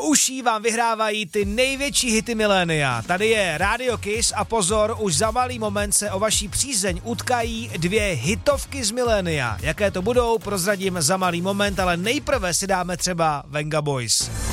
uší vám vyhrávají ty největší hity milénia. Tady je Radio Kiss a pozor, už za malý moment se o vaší přízeň utkají 2 hitovky z milénia. Jaké to budou, prozradím za malý moment, ale nejprve si dáme třeba Venga Boys.